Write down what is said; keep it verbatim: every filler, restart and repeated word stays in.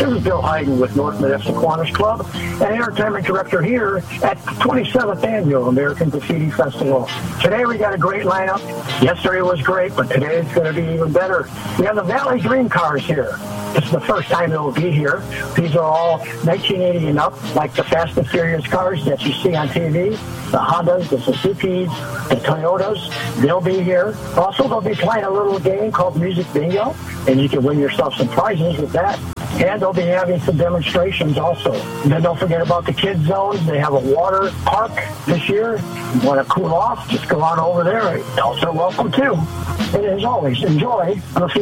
This is Bill Hayden with North Modesto Kiwanis Club and Entertainment Director here at the twenty-seventh Annual American Graffiti Festival. Today we got a great lineup. Yesterday was great, but today it's going to be even better. We have the Valley Dream Cars here. This is the first time it will be here. These are all nineteen eighty and up, like the Fast and Furious cars that you see on T V. The Hondas, the Suzukis, the Toyotas, they'll be here. Also, they'll be playing a little game called Music Bingo, and you can win yourself some prizes with that. And they'll be having some demonstrations also. And then don't forget about the kids zones. They have a water park this year. You want to cool off, just go on over there. Also welcome too. And as always, enjoy graffiti.